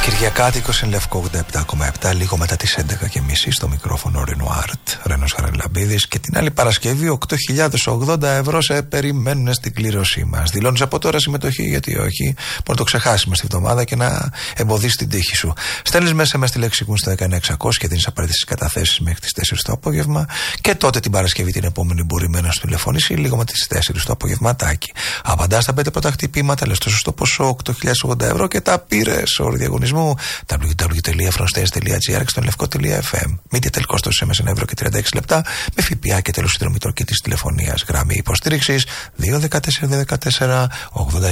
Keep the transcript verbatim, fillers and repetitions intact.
Κυριακάτικο στην Λευκό ογδόντα επτά κόμμα επτά, λίγο μετά τις έντεκα και μισή, στο μικρόφωνο Ρενουάρτ, Ρένος Χαραλαμπίδης. Και την άλλη Παρασκευή, οκτώ χιλιάδες ογδόντα ευρώ σε περιμένουν στην κλήρωσή μας. Δηλώνεις από τώρα συμμετοχή, γιατί όχι. Μπορεί να το ξεχάσει μες τη βδομάδα και να εμποδίσει την τύχη σου. Στέλνεις μέσα με στη λέξη μου στο δεκαεννιά εξακόσια και δίνεις απαραίτητες καταθέσεις μέχρι τις τέσσερις το απόγευμα. Και τότε την Παρασκευή την επόμενη μπορεί να σου τηλεφωνήσει λίγο με τις τέσσερις το απογευματάκι. Απαντάς στα πέντε πρώτα χτυπήματα, λες το σωστό ποσό, οκτώ χιλιάδες ογδόντα ευρώ και τα πήρες. Όροι διαγωνισμού double-u double-u double-u τελεία front-stage τελεία gr και στον λευκό τελεία εφ εμ. Media τελικός στο ες ένα ευρώ και τριάντα έξι λεπτά με ΦΠΑ και τέλος συνδρομητών και της τηλεφωνίας. Γραμμή υποστήριξης δύο ένα τέσσερα δύο τέσσερα ογδόντα